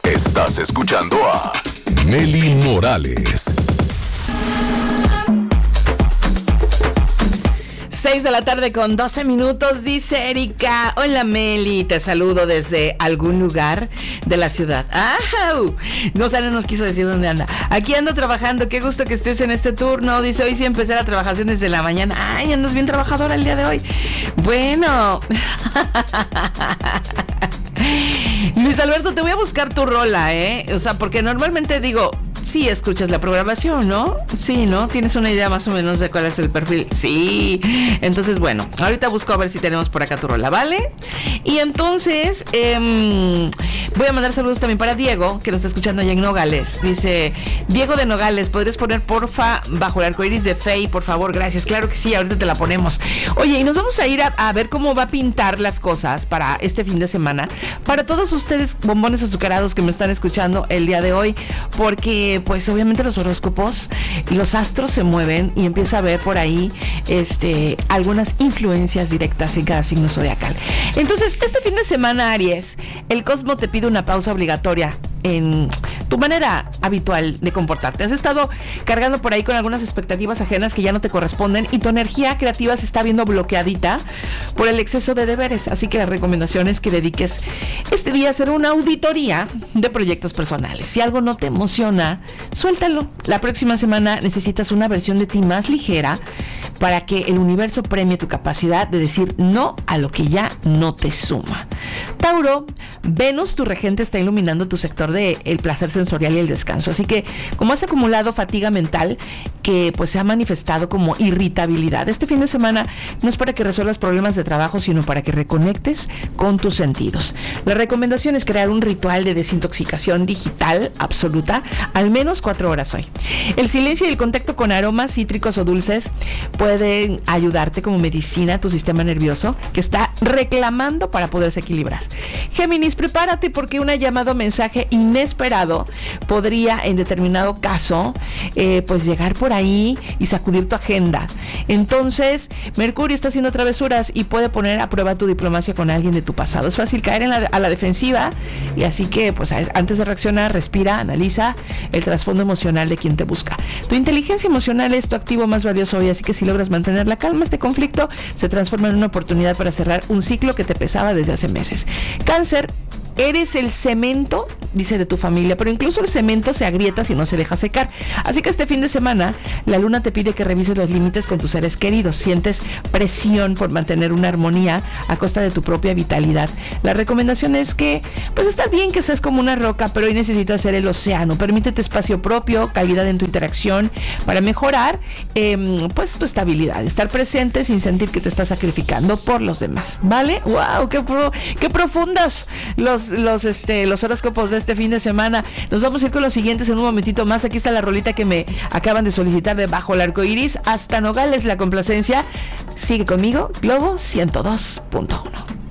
Estás escuchando a Mely Morales. 6:12 dice Erika. Hola Mely, te saludo desde algún lugar de la ciudad. ¡Ajau! No nos quiso decir dónde anda. Aquí ando trabajando, qué gusto que estés en este turno. Dice, hoy sí empecé la trabajación desde la mañana. ¡Ay, andas bien trabajadora el día de hoy! Bueno. Luis Alberto, te voy a buscar tu rola, O sea, porque normalmente digo, sí escuchas la programación, ¿no? Sí, ¿no? ¿Tienes una idea más o menos de cuál es el perfil? Sí. Entonces, bueno, ahorita busco a ver si tenemos por acá tu rola, ¿vale? Y entonces, voy a mandar saludos también para Diego, que nos está escuchando allá en Nogales. Dice, Diego de Nogales, ¿podrías poner, porfa, Bajo el arcoíris de Fey, por favor? Gracias. Claro que sí, ahorita te la ponemos. Oye, y nos vamos a ir a ver cómo va a pintar las cosas para este fin de semana. Para todos ustedes, bombones azucarados que me están escuchando el día de hoy, porque pues obviamente los horóscopos, los astros se mueven y empieza a ver por ahí algunas influencias directas en cada signo zodiacal. Entonces, este fin de semana, Aries, el cosmos te pide una pausa obligatoria en tu manera habitual de comportarte. Has estado cargando por ahí con algunas expectativas ajenas que ya no te corresponden y tu energía creativa se está viendo bloqueadita por el exceso de deberes. Así que la recomendación es que dediques este día a hacer una auditoría de proyectos personales. Si algo no te emociona, suéltalo. La próxima semana necesitas una versión de ti más ligera para que el universo premie tu capacidad de decir no a lo que ya no te suma. Tauro, Venus, tu regente, está iluminando tu sector de el placer sensorial y el descanso. Así que, como has acumulado fatiga mental que pues se ha manifestado como irritabilidad, este fin de semana no es para que resuelvas problemas de trabajo, sino para que reconectes con tus sentidos. La recomendación es crear un ritual de desintoxicación digital absoluta, al menos 4 horas hoy. El silencio y el contacto con aromas cítricos o dulces pueden ayudarte como medicina a tu sistema nervioso, que está reclamando para poderse equilibrar. Géminis, prepárate porque una llamada o mensaje inesperado podría en determinado caso pues llegar por ahí y sacudir tu agenda. Entonces Mercurio está haciendo travesuras y puede poner a prueba tu diplomacia con alguien de tu pasado. Es fácil caer a la defensiva, y así que pues antes de reaccionar, respira, analiza el trasfondo emocional de quien te busca. Tu inteligencia emocional es tu activo más valioso hoy, así que si logras mantener la calma, este conflicto se transforma en una oportunidad para cerrar un ciclo que te pesaba desde hace meses. Cáncer, eres el cemento, dice, de tu familia, pero incluso el cemento se agrieta si no se deja secar. Así que este fin de semana la luna te pide que revises los límites con tus seres queridos. Sientes presión por mantener una armonía a costa de tu propia vitalidad. La recomendación es que pues está bien que seas como una roca, pero hoy necesitas ser el océano. Permítete espacio propio, calidad en tu interacción para mejorar pues tu estabilidad, estar presente sin sentir que te estás sacrificando por los demás, ¿vale? ¡Wow! ¡Qué profundas los horóscopos de este fin de semana! Nos vamos a ir con los siguientes en un momentito más. Aquí está la rolita que me acaban de solicitar de Bajo el arcoíris. Hasta Nogales, la complacencia. Sigue conmigo, Globo 102.1.